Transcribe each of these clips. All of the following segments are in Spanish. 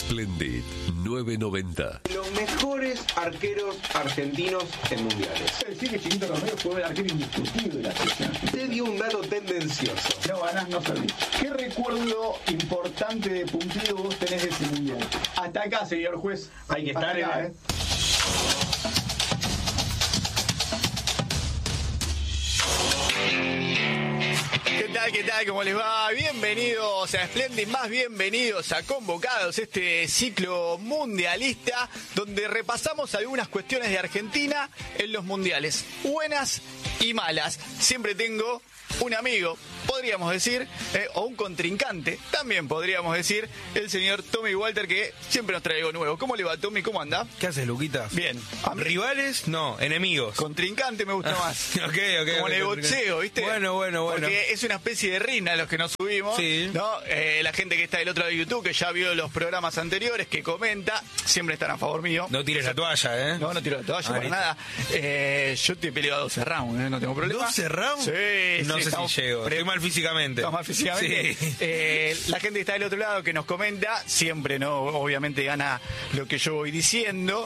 Splendid 990. Los mejores arqueros argentinos en mundiales. Decir que Chiquito Romero fue el arquero indiscutible de la selección. Te dio un dato tendencioso. No ganás, no servís. ¿Qué recuerdo importante de puntido vos tenés de ese mundial? Hasta acá, señor juez. Hay que estar acá, ¿Qué tal? ¿Cómo les va? Bienvenidos a Splendid, más bienvenidos a Convocados, este ciclo mundialista donde repasamos algunas cuestiones de Argentina en los mundiales, buenas y malas. Siempre tengo un amigo, podríamos decir, o un contrincante, también podríamos decir, el señor Tommy Walter, que siempre nos trae algo nuevo. ¿Cómo le va, Tommy? ¿Cómo anda? ¿Qué haces, Luquita? Bien. ¿Rivales? No, enemigos. Contrincante me gusta más. Ok. Como en el boxeo, ¿viste? Bueno. Porque es una especie de ring a los que nos subimos. Sí. ¿No? La gente que está del otro lado de YouTube, que ya vio los programas anteriores, que comenta, siempre están a favor mío. No tires la toalla, ¿eh? No tiro la toalla para nada. Yo te he peleado a 12 rounds, no tengo problema. ¿12 rounds? Sí, no sé si llego. Estoy mal físicamente. ¿Estás mal físicamente? Sí. La gente que está del otro lado, que nos comenta, siempre, ¿no? Obviamente gana lo que yo voy diciendo.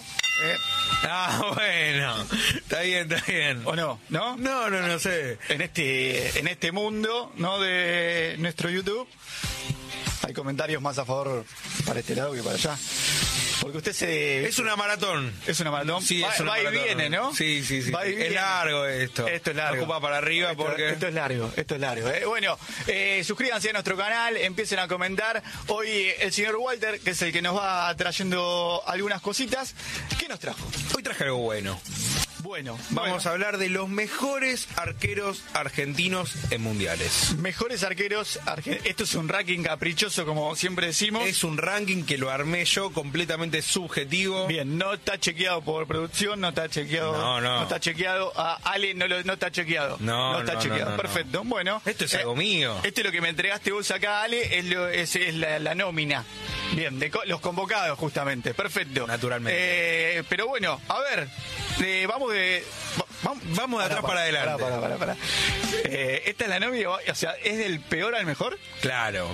Bueno. Está bien. ¿O no? ¿No? No sé. En este mundo, ¿no? De nuestro YouTube, hay comentarios más a favor para este lado que para allá. Porque usted se... Es una maratón. ¿Es una maratón? Sí, es una maratón. Va y viene, ¿no? Sí. Va y viene. Es largo esto. Esto es largo. Ocupa para arriba porque... Esto es largo. Bueno, suscríbanse a nuestro canal, empiecen a comentar. Hoy el señor Walter, que es el que nos va trayendo algunas cositas. ¿Qué nos trajo? Hoy traje algo bueno. Vamos a hablar de los mejores arqueros argentinos en mundiales. Mejores arqueros argentinos. Esto es un ranking caprichoso, como siempre decimos. Es un ranking que lo armé yo, completamente subjetivo. Bien, no está chequeado por producción, no está chequeado. No está chequeado. Ale no está chequeado. No está chequeado. No. Perfecto. Bueno. Esto es algo mío. Esto es lo que me entregaste vos acá, Ale, es la nómina. Bien, de los convocados, justamente. Perfecto. Naturalmente. Pero bueno, a ver, vamos de atrás para adelante. Para. Esta es la nómina, o sea, ¿es del peor al mejor? Claro.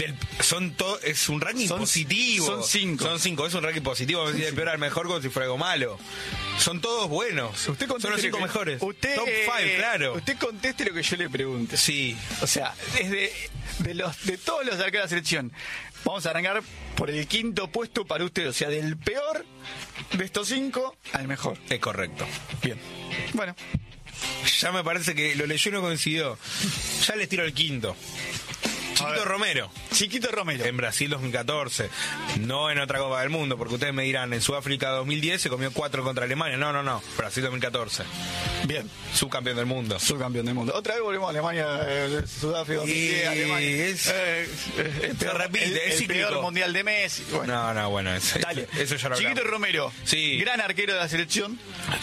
Es un ranking positivo. Son 5. Es un ranking positivo. Del peor al mejor como si fuera algo malo. Son todos buenos. Son los 5 mejores. Top 5, claro. Usted conteste lo que yo le pregunte. Sí. O sea, es de todos los arqueros de la selección. Vamos a arrancar por el quinto puesto para usted. O sea, del peor de estos 5 al mejor. Es correcto. Bien. Bueno. Ya me parece que lo leyó y no coincidió. Ya les tiro el quinto. Chiquito Romero. En Brasil 2014. No en otra Copa del Mundo, porque ustedes me dirán, en Sudáfrica 2010 se comió 4 contra Alemania. No. Brasil 2014. Bien. Subcampeón del mundo. Otra vez volvemos a Alemania, Sudáfrica 2010, Alemania. Se repite, es el peor mundial de Messi. Bueno. No, bueno. Dale. Eso ya lo hablamos. Chiquito Romero. Sí. Gran arquero de la selección.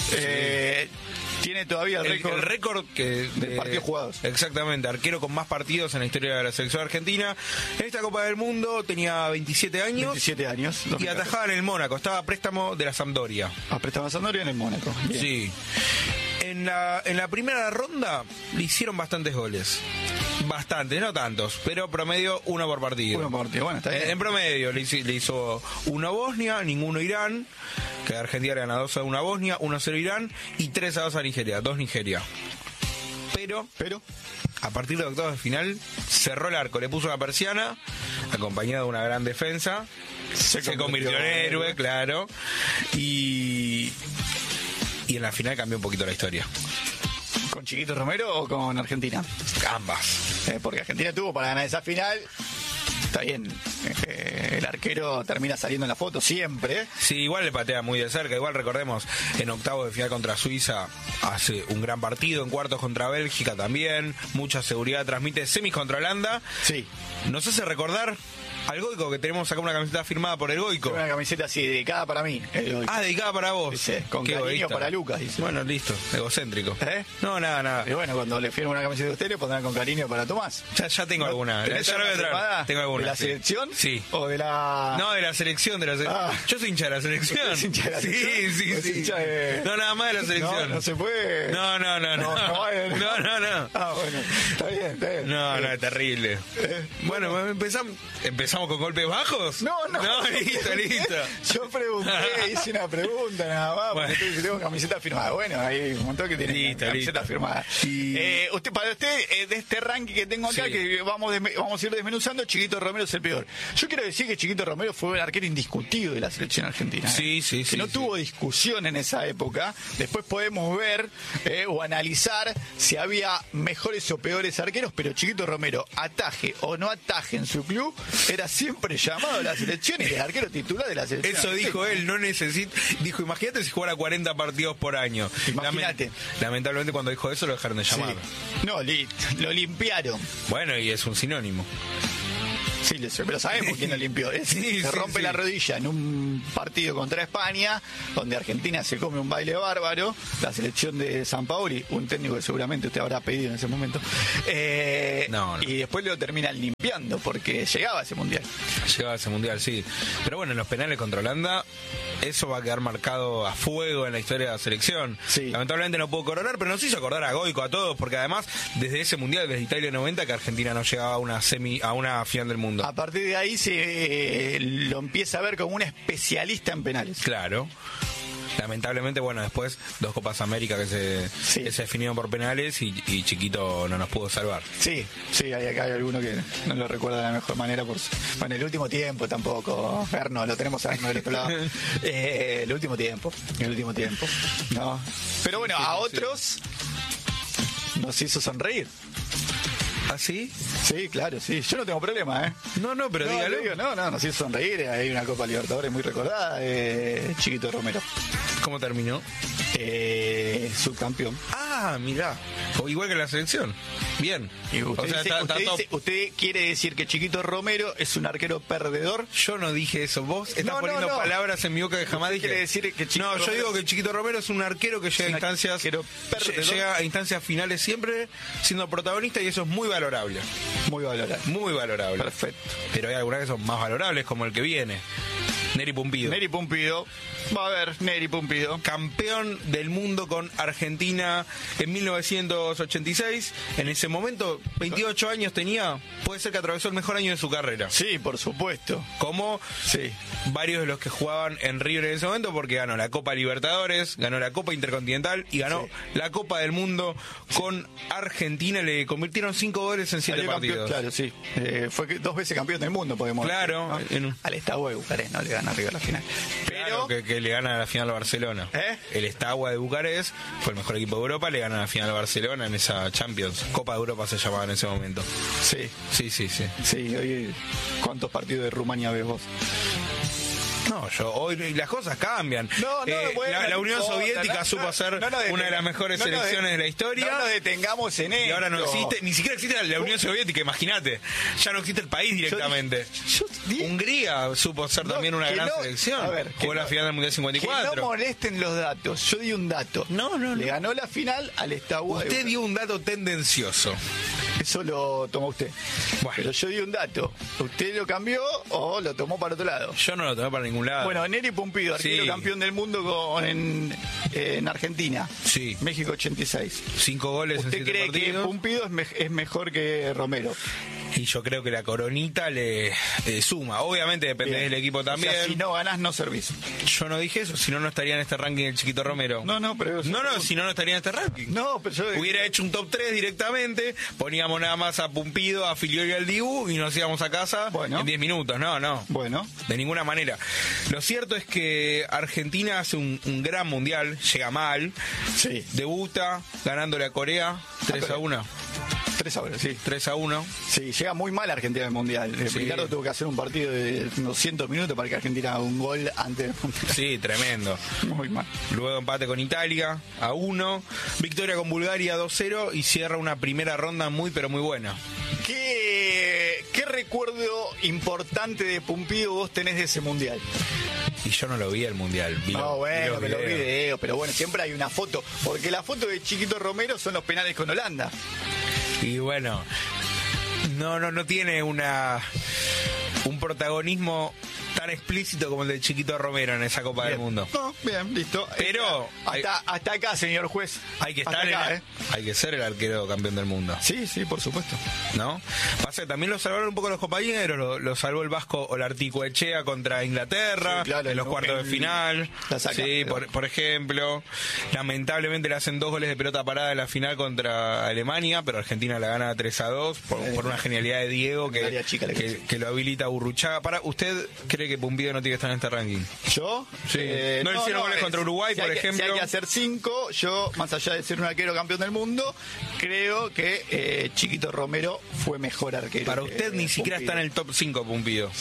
Tiene todavía el récord de partidos jugados. Exactamente, arquero con más partidos en la historia de la selección argentina. En esta Copa del Mundo tenía 27 años. 27 años. Y atajaba en el Mónaco, estaba a préstamo de la Sampdoria. A préstamo de Sampdoria en el Mónaco. Bien. Sí. En la primera ronda le hicieron bastantes goles. Bastantes, no tantos, pero promedio 1 por partido. Bueno, está bien. En promedio le hizo 1 Bosnia, ninguno Irán, que Argentina le gana 2-1 a Bosnia, 1-0 Irán y 3-2 a Nigeria, 2 Nigeria. Pero a partir de octavos de final cerró el arco, le puso una persiana, acompañado de una gran defensa, se convirtió en héroe, claro, y en la final cambió un poquito la historia. ¿Con Chiquito Romero o con Argentina? Ambas. Porque Argentina tuvo para ganar esa final. Está bien, el arquero termina saliendo en la foto siempre. Sí, igual le patea muy de cerca. Igual recordemos, en octavos de final contra Suiza hace un gran partido, en cuartos contra Bélgica también, mucha seguridad, transmite semis contra Holanda. Sí. Nos hace recordar al Goico, que tenemos acá una camiseta firmada por el Goico. Una camiseta así, dedicada para mí. Dedicada para vos. Dice, con qué cariño egoísta. para Lucas, dice. Bueno, listo, egocéntrico. No, nada. Y bueno, cuando le firmo una camiseta de usted, le pondrán con cariño para Tomás. Ya tengo alguna. ¿Tenés Ya una lo voy a traer. firmada? Tengo una. ¿De la sí. selección? Sí. ¿O de la...? No, de la selección, Ah. Yo soy hincha de la selección. ¿Sos hincha de la selección? Sí. ¿Sos hincha de- No, nada más de la selección. No se puede. No. No. No. Ah, bueno, está bien. No, es terrible. Bueno, empezamos con golpes bajos. No. No, listo. Yo pregunté, hice una pregunta nada más, porque Bueno. si tengo camiseta firmada. Bueno, hay un montón que tienen Listo, camiseta listo. firmada. Para usted, de este ranking que tengo acá, Sí. que vamos a ir desmenuzando, Chiquito Romero es el peor. Yo quiero decir que Chiquito Romero fue un arquero indiscutido de la selección argentina. Sí. Que no tuvo discusión en esa época. Después podemos ver o analizar si había mejores o peores arqueros, pero Chiquito Romero, ataje o no ataje en su club, era siempre llamado a la selección y el arquero titular de la selección. Eso dijo argentina. él, no necesita. Dijo, imagínate si jugara 40 partidos por año. Imagínate. Lamentablemente, cuando dijo eso, lo dejaron de llamar. Sí. No, lo limpiaron. Bueno, y es un sinónimo. Sí, pero sabemos quién lo limpió. Se rompe la rodilla en un partido contra España, donde Argentina se come un baile bárbaro, la selección de Sampaoli, un técnico que seguramente usted habrá pedido en ese momento, No. Y después lo terminan limpiando, porque llegaba a ese mundial. Llegaba a ese mundial, sí. Pero bueno, en los penales contra Holanda, eso va a quedar marcado a fuego en la historia de la selección. Sí. Lamentablemente no pudo coronar, pero nos hizo acordar a Goico, a todos, porque además, desde ese mundial, desde Italia 90, que Argentina no llegaba a una final del mundo. A partir de ahí se lo empieza a ver como un especialista en penales. Claro. Lamentablemente, bueno, después 2 Copas América que se definieron por penales y Chiquito no nos pudo salvar. Sí, acá hay alguno que no lo recuerda de la mejor manera. Bueno, el último tiempo tampoco. Erno, lo tenemos a Erno del otro lado. El último tiempo. ¿No? Pero bueno, a otros nos hizo sonreír. ¿Ah, sí? Sí, claro, sí. Yo no tengo problema, ¿eh? No, pero dígalo. No, nos hizo sonreír. Hay una Copa Libertadores muy recordada, Chiquito Romero. ¿Cómo terminó? Subcampeón. Ah, mirá. Igual que la selección. Bien. Y usted, O sea, usted quiere decir que Chiquito Romero es un arquero perdedor. Yo no dije eso. Vos estás poniendo palabras en mi boca que jamás dije. Quiere decir que Chiquito yo digo que Chiquito Romero es un arquero que llega a instancias finales siempre siendo protagonista, y eso es muy valorable. Muy valorable. Perfecto. Pero hay algunas que son más valorables, como el que viene. Neri Pumpido. Va a ver, Neri Pumpido. Campeón del mundo con Argentina en 1986. En ese momento, 28 años tenía. Puede ser que atravesó el mejor año de su carrera. Sí, por supuesto. Como varios de los que jugaban en River en ese momento, porque ganó la Copa Libertadores, ganó la Copa Intercontinental y ganó la Copa del Mundo con Argentina. Le convirtieron 5 goles en 7 partidos. Claro, sí. Fue 2 veces campeón del mundo, podemos decir, ¿no? Al Steaua de Bucarest, no le gana arriba a la final. Pero que le gana a la final a Barcelona. El Steaua de Bucarest fue el mejor equipo de Europa, le gana a la final a Barcelona en esa Champions. Copa de Europa se llamaba en ese momento. Sí. Sí, hoy, ¿cuántos partidos de Rumania ves vos? No, hoy las cosas cambian. La Unión Soviética supo ser una de las mejores selecciones de la historia. No nos detengamos en esto. Y ahora no existe, ni siquiera existe la Unión Soviética, imagínate. Ya no existe el país directamente. Hungría supo ser también una gran selección. A ver, jugó la final del Mundial 54. Que no molesten los datos. Yo di un dato. No. Le ganó la final al Steaua. Usted dio un dato tendencioso. Eso lo tomó usted. Bueno. Pero yo di un dato. ¿Usted lo cambió o lo tomó para otro lado? Yo no lo tomé para ningún lado. Bueno, Neri Pumpido, arquero campeón del mundo en Argentina. Sí. México 86. 5 goles en 7 partidos. ¿Usted cree que Pumpido es mejor que Romero? Y yo creo que la coronita le suma. Obviamente depende del equipo también. O sea, si no ganás, no servís. Yo no dije eso, si no estaría en este ranking el Chiquito Romero. Pero... si no estaría en este ranking. No, pero yo... Hubiera hecho un top 3 directamente, poníamos nada más a Pumpido, a Filioli y al Dibu y nos íbamos a casa en 10 minutos. No. Bueno. De ninguna manera. Lo cierto es que Argentina hace un gran mundial, llega mal, debuta ganándole a Corea 3-1. 3-1. Sí, llega muy mal Argentina al Mundial. Ricardo tuvo que hacer un partido de unos 100 minutos para que Argentina haga un gol antes del Mundial. Sí, tremendo. Muy mal. Luego empate con Italia a 1, victoria con Bulgaria 2-0 y cierra una primera ronda muy pero muy buena. ¿Qué recuerdo importante de Pumpido vos tenés de ese Mundial? Y yo no lo vi el Mundial. Vi los videos, pero bueno, siempre hay una foto, porque la foto de Chiquito Romero son los penales con Holanda. Y bueno, no tiene una un protagonismo tan explícito como el del Chiquito Romero en esa Copa del Mundo. No, bien, listo. Pero hasta acá, señor juez. hay que estar acá, hay que ser el arquero campeón del mundo. Sí, por supuesto. ¿No? Pasa que también lo salvaron un poco los compañeros, lo salvó el vasco Olarticoechea contra Inglaterra, Sí, claro, en los cuartos de final. La saca, Sí, pero... por ejemplo, lamentablemente le hacen 2 goles de pelota parada en la final contra Alemania, pero Argentina la gana 3-2 por una genialidad de Diego que lo habilita a Burruchaga. ¿Usted cree que Pumpido no tiene que estar en este ranking? ¿Yo? Sí. No hicieron goles contra Uruguay, por ejemplo. Si hay que hacer 5, yo, más allá de ser un arquero campeón del mundo, creo que Chiquito Romero fue mejor arquero. Para usted ni siquiera está en el top 5 Pumpido.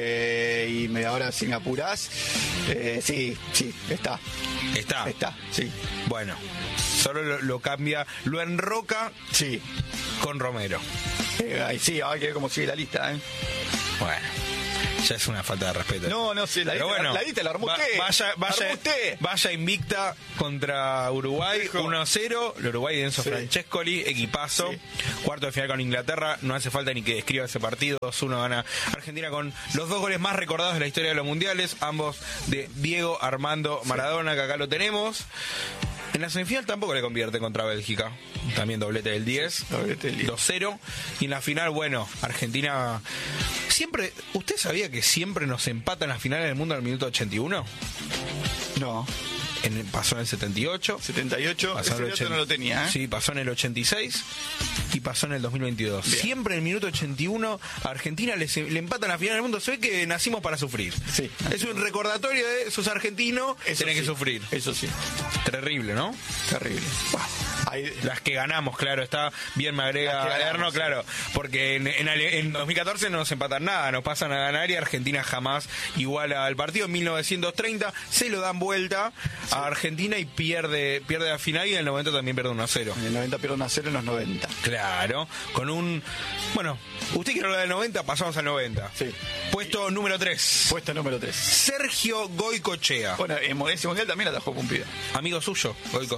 Y ahora si me apurás, sí, está. Está, sí. Bueno, solo lo cambia, lo enroca Sí. con Romero. Sí, hay que ver cómo sigue la lista, Bueno, ya es una falta de respeto. No, sí, la lista la armó usted. Vaya invicta contra Uruguay, 1-0. El Uruguay de Enzo Francescoli, equipazo. Sí. Cuarto de final con Inglaterra, no hace falta ni que describa ese partido. 2-1 gana Argentina con los 2 goles más recordados de la historia de los mundiales, ambos de Diego Armando Maradona, que acá lo tenemos. En la semifinal tampoco le convierte contra Bélgica. También doblete del 10. 2-0. Y en la final, bueno, Argentina... Siempre... ¿Usted sabía que siempre nos empatan las finales del mundo al minuto 81? No. Pasó en el 78. 78. Pasó en el 80, no lo tenía, Sí, pasó en el 86 y pasó en el 2022. Bien. Siempre en el minuto 81 a Argentina le empatan la final del mundo. Se ve que nacimos para sufrir. Sí. Es un recordatorio de sus argentinos. Tienen que sufrir. Eso sí. Terrible, ¿no? Terrible. Las que ganamos, claro, está bien, me agrega Erno, claro, porque en 2014 no nos empatan nada, nos pasan a ganar y Argentina jamás iguala al partido. En 1930 se lo dan vuelta a Argentina y pierde la final, y en el 90 también pierde 1-0. En el 90 pierde 1-0 en los 90. Claro, con un... Bueno, usted quiere hablar del 90, pasamos al 90. Sí. Puesto número 3. Puesto número 3. Sergio Goicoechea. Bueno, en ese mundial también atajó Pumpido. Amigo suyo, Goico.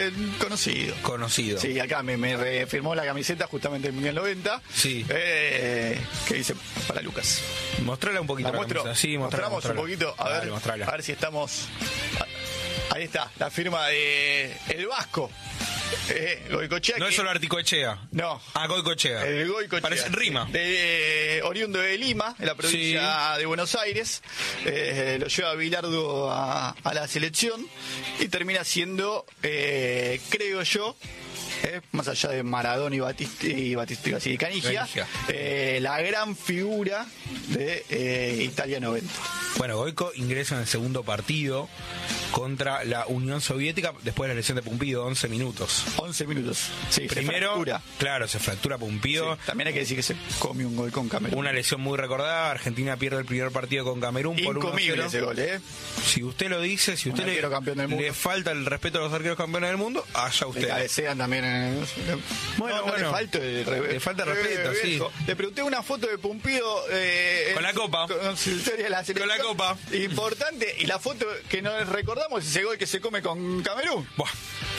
Conocido. Sí, acá me firmó la camiseta justamente del Mundial 90. Sí. Que dice para Lucas. Mostrala un poquito. ¿La muestro? Camisa. Sí, mostramos un poquito. A ver si estamos... Ahí está, la firma de el vasco. Goicoechea. No es solo Articoechea. No. Goicoechea. El Goicoechea. Parece rima. Oriundo de Lima, en la provincia de Buenos Aires. Lo lleva Bilardo a la selección y termina siendo, creo yo, más allá de Maradona y Canigia, la gran figura de Italia 90. Bueno, Goico ingresa en el segundo partido contra la Unión Soviética después de la lesión de Pumpido, 11 minutos. 11 minutos. Sí, primero, se fractura Pumpido. Sí, también hay que decir que se come un gol con Camerún. Una lesión muy recordada. Argentina pierde el primer partido con Camerún por 1-0. Incomible ese gol, Si usted lo dice, si usted le falta el respeto a los arqueros campeones del mundo, allá usted. Le cabecean también. Bueno, le falta respeto, sí. Le pregunté una foto de Pumpido con la copa. Con la copa. Importante. Y la foto que nos recordamos es ese gol que se come con Camerún. Buah.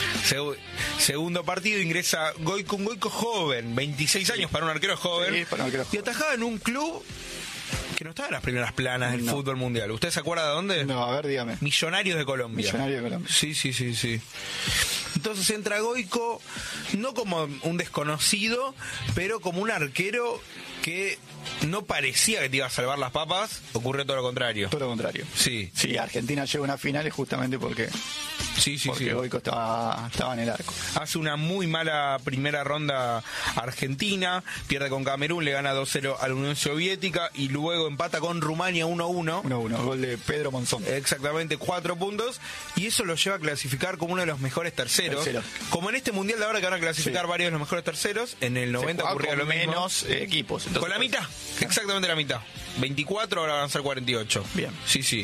Segundo partido, ingresa Goico, un Goico joven, 26 años para un arquero joven. Sí, para un arquero joven. Y atajaba en un club que no estaba en las primeras planas del fútbol mundial. ¿Usted se acuerda de dónde? No, a ver, dígame. Millonarios de Colombia. Sí. Entonces entra Goico, no como un desconocido, pero como un arquero que no parecía que te iba a salvar las papas. Ocurrió todo lo contrario. Todo lo contrario. Sí. Sí, Argentina llega a una final justamente porque Goico estaba en el arco. Hace una muy mala primera ronda Argentina, pierde con Camerún, le gana 2-0 a la Unión Soviética y luego empata con Rumania 1-1. 1-1, gol de Pedro Monzón. Exactamente, 4 puntos, y eso lo lleva a clasificar como uno de los mejores terceros. Como en este mundial de ahora que van a clasificar varios de los mejores terceros, en el 90 ocurría lo mismo. Menos equipos. Entonces, con la mitad, exactamente la mitad. 24, ahora van a ser 48. Bien. Sí.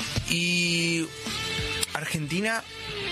Y Argentina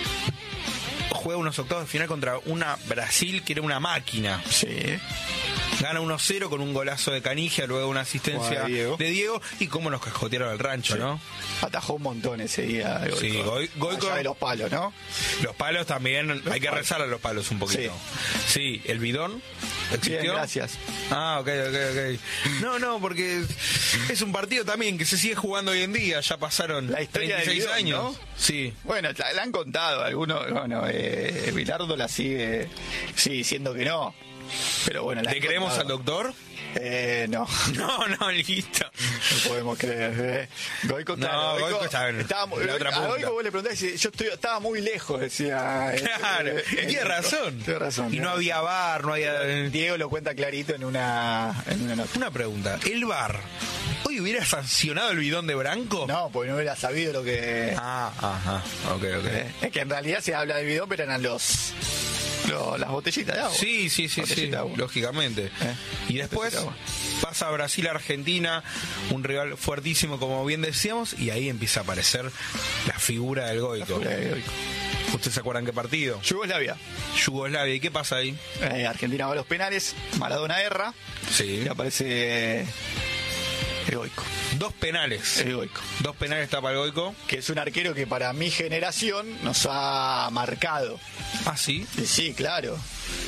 juega unos octavos de final contra una Brasil que era una máquina. Sí. Gana 1-0 con un golazo de Canigia, luego una asistencia de Diego, y cómo nos cascotearon al rancho, sí. ¿no? Atajó un montón ese día. Goico. Sí, Goico. Allá de los palos, ¿no? Los palos también, hay que rezar a los palos un poquito. Sí, el bidón. ¿Existió? Bien, gracias. Ah, ok. No, porque es un partido también que se sigue jugando hoy en día, ya pasaron la historia 36 bidón, años. ¿no? Sí. Bueno, la han contado algunos, bueno, Bilardo la sigue diciendo que no. Pero bueno, ¿Le creemos al doctor? No. No, listo. No podemos creer. Goico, claro, Goico está en la otra punta. A Goico vos le preguntás y dice, estaba muy lejos, decía. Claro, tiene razón. Tiene razón. Y no había VAR, no había... Diego lo cuenta clarito en una nota. Una pregunta, ¿el VAR hoy hubiera sancionado el bidón de Branco? No, porque no hubiera sabido lo que... Ajá, ok. Es que en realidad se habla de bidón, pero eran las botellitas de agua. Sí, lógicamente. Y después pasa a Brasil-Argentina, un rival fuertísimo, como bien decíamos, y ahí empieza a aparecer la figura del Goico. ¿Ustedes se acuerdan qué partido? Yugoslavia. ¿Y qué pasa ahí? Argentina va a los penales, Maradona erra, sí. Y aparece el Goico. 2 penales. El Goico. 2 penales tapa el Goico. Que es un arquero que para mi generación nos ha marcado. ¿Ah, sí? Sí, claro.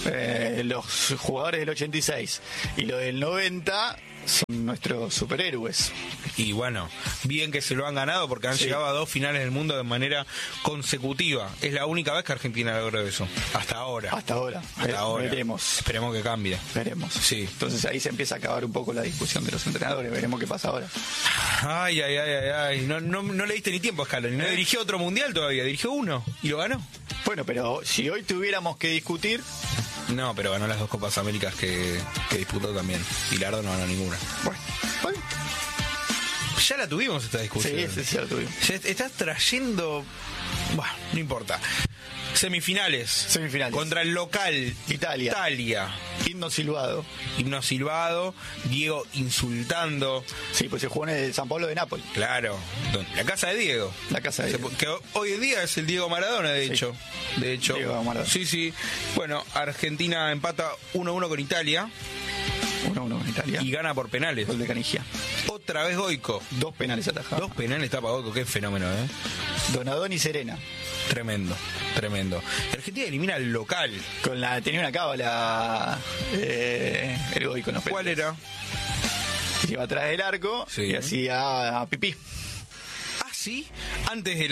Los jugadores del 86 y los del 90 son nuestros superhéroes. Y bueno, bien que se lo han ganado porque han llegado a 2 finales del mundo de manera consecutiva. Es la única vez que Argentina logró eso. Hasta ahora. Veremos. Esperemos que cambie. Veremos. Sí. Entonces ahí se empieza a acabar un poco la discusión de los entrenadores. Veremos qué pasa ahora. Ay. No le diste ni tiempo a Scaloni. No dirigió otro mundial todavía. Dirigió uno y lo ganó. Bueno, pero si hoy tuviéramos que discutir... No, pero ganó las 2 Copas Américas que disputó también. Bilardo no ganó ninguna. Bueno. Ya la tuvimos esta discusión. Sí, la tuvimos. Ya estás trayendo... Bueno, no importa. Semifinales. Contra el local Italia. Himno silbado. Diego insultando. Sí, pues se jugó en el San Pablo de Nápoles. Claro. La casa de Diego. Que hoy en día es el Diego Maradona, de hecho. Diego Maradona. Sí. Bueno, Argentina empata 1-1 con Italia. 1-1 con Italia. Y gana por penales. Gol de Canigia. Otra vez Goico. 2 penales atajados. 2 penales tapa Goico. Qué fenómeno, Donadón y Serena. Tremendo. Argentina elimina al local. Tenía una cábala el Goico. ¿Cuál era? Iba atrás del arco y hacía pipí. Ah, sí. Antes de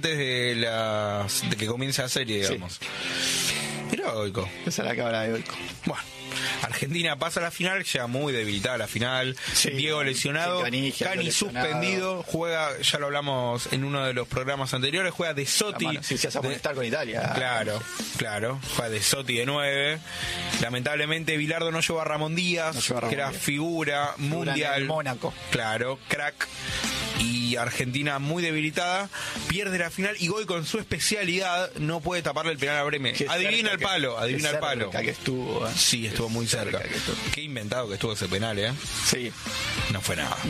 que comience la serie, digamos. Mirá Goico. Esa es la cábala de Goico. Bueno. Argentina pasa a la final, llega muy debilitada a la final. Diego lesionado, Cani suspendido, juega, ya lo hablamos en uno de los programas anteriores, juega De Sotti. Se hace amonestar con Italia. Claro, juega De Sotti de 9. Lamentablemente Bilardo no llevó a Ramón Díaz, que era figura mundial. En Mónaco. Claro, crack. Y Argentina muy debilitada, pierde la final y Goico con su especialidad no puede taparle el penal a Bremen. Adivina el palo. Que estuvo, Sí, estuvo muy cerca. Qué inventado que estuvo ese penal, Sí. No fue nada.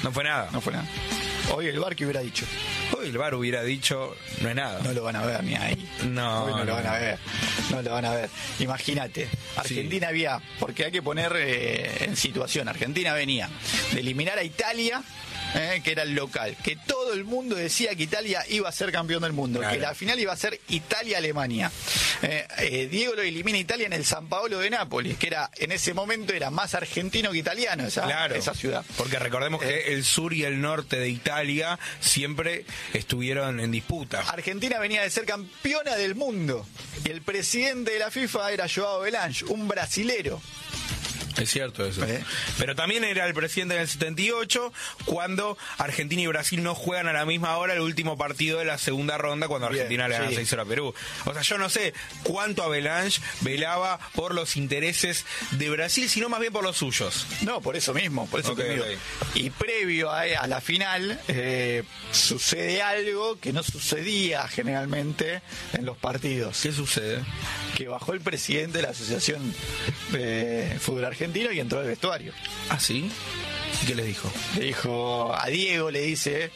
Hoy el VAR que hubiera dicho. Hoy el VAR hubiera dicho, no es nada. No lo van a ver ni ahí. Hoy no lo van a ver. No lo van a ver. Imagínate, Argentina había, porque hay que poner en situación, Argentina venía de eliminar a Italia, que era el local, que todo el mundo decía que Italia iba a ser campeón del mundo, que la final iba a ser Italia-Alemania. Diego lo elimina Italia en el San Paolo de Nápoles, que en ese momento era más argentino que italiano esa ciudad. Porque recordemos que el sur y el norte de Italia siempre estuvieron en disputa. Argentina venía de ser campeona del mundo y el presidente de la FIFA era João Belange, un brasilero. Es cierto eso. Pero también era el presidente en el 78, cuando Argentina y Brasil no juegan a la misma hora el último partido de la segunda ronda, cuando Argentina le gana 6-0 a Perú. O sea, yo no sé cuánto Avalanche velaba por los intereses de Brasil, sino más bien por los suyos. No, por eso mismo, Y previo a la final sucede algo que no sucedía generalmente en los partidos. ¿Qué sucede? Que bajó el presidente de la Asociación de Fútbol Argentino y entró al vestuario. ¿Ah, sí? ¿Y qué les dijo? Le dijo a Diego, le dice,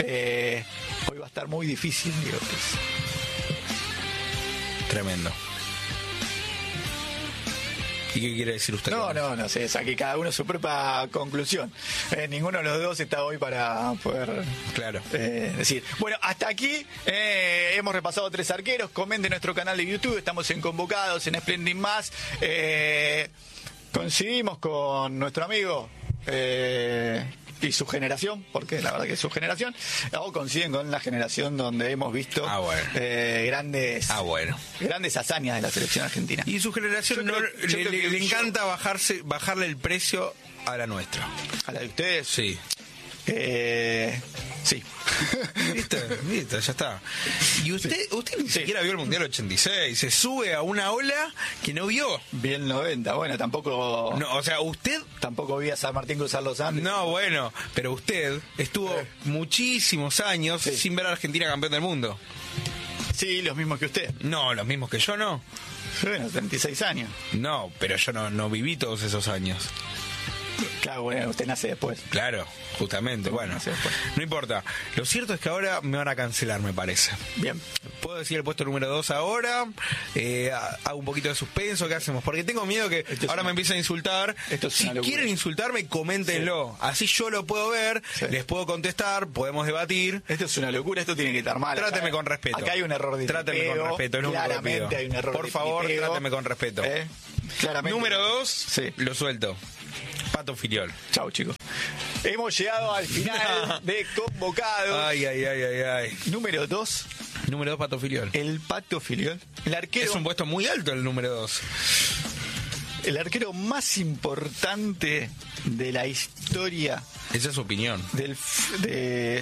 hoy va a estar muy difícil, Diego. Tremendo. ¿Y qué quiere decir usted? No sé, saqué cada uno su propia conclusión. Ninguno de los dos está hoy para poder decir. Bueno, hasta aquí hemos repasado 3 arqueros. Comenten nuestro canal de YouTube, estamos en Convocados, en Splendid Más. Coincidimos con nuestro amigo y su generación, porque la verdad que es su generación, o coinciden con la generación donde hemos visto grandes hazañas de la selección argentina. Y su generación le encanta bajarle el precio a la nuestra. ¿A la de ustedes? Sí. Sí. Listo, ya está. Y usted ni siquiera vio el Mundial 86, se sube a una ola que no vio. Vi el 90, bueno, tampoco... No, o sea, usted... Tampoco vi a San Martín cruzar los Andes. No, bueno, pero usted estuvo muchísimos años sin ver a Argentina campeón del mundo. Sí, los mismos que usted. No, los mismos que yo no. Bueno, 36 años. No, pero yo no viví todos esos años. Claro, bueno, usted nace después. Claro, justamente, bueno, no importa. Lo cierto es que ahora me van a cancelar, me parece. Bien. Puedo decir el puesto número 2 ahora, hago un poquito de suspenso, ¿qué hacemos? Porque tengo miedo que ahora me empiecen a insultar. Si quieren insultarme, coméntenlo. Así yo lo puedo ver, les puedo contestar, podemos debatir. Esto es una locura, esto tiene que estar mal. Tráteme con respeto. Acá hay un error de Tráteme con respeto, es lo único que pido. Hay un error por favor, tráteme con respeto. Claramente. Número 2, lo suelto. Pato Filiol. Chau, chicos. Hemos llegado al final de Convocados. Ay. Número 2. Número 2, Pato Filiol. El Pato Filiol. El arquero. Es un puesto muy alto el número 2. El arquero más importante de la historia. Esa es su opinión. De